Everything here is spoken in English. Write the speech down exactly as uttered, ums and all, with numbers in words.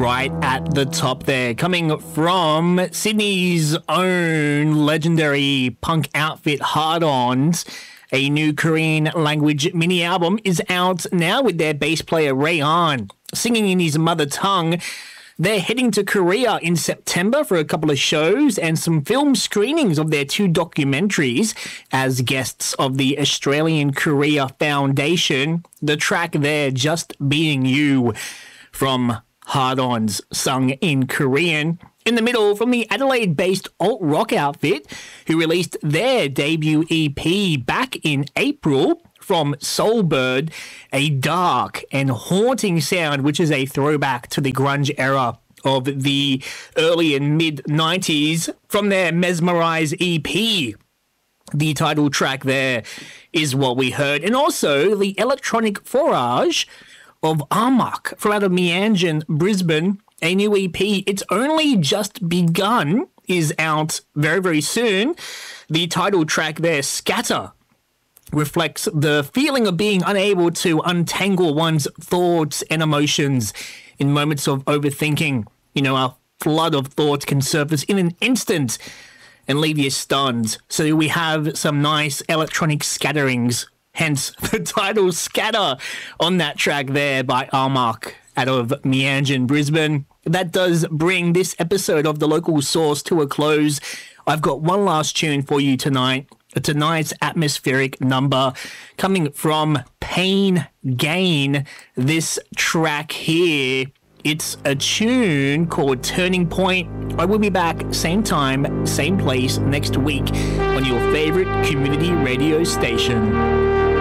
right at the top there. Coming from Sydney's own legendary punk outfit Hard-Ons, a new Korean language mini album is out now with their bass player Rayon singing in his mother tongue. They're heading to Korea in September for a couple of shows and some film screenings of their two documentaries as guests of the Australian Korea Foundation. The track there, Just Being You, from Hard-Ons, sung in Korean. In the middle, from the Adelaide-based alt-rock outfit, who released their debut E P back in April, from Soulbird, a dark and haunting sound, which is a throwback to the grunge era of the early and mid-nineties. From their Mesmerize E P, the title track there is what we heard. And also the electronic forage of Amok from out of Meanjin, Brisbane, a new E P. It's Only Just Begun is out very, very soon. The title track there, Scatter, reflects the feeling of being unable to untangle one's thoughts and emotions in moments of overthinking. You know, a flood of thoughts can surface in an instant and leave you stunned. So we have some nice electronic scatterings, hence the title Scatter on that track there by Amok out of Meanjin, Brisbane. That does bring this episode of The Local Source to a close. I've got one last tune for you tonight. Tonight's atmospheric number coming from Pain Gain. This track here, it's a tune called Turning Point. I will be back same time, same place next week on your favorite community radio station.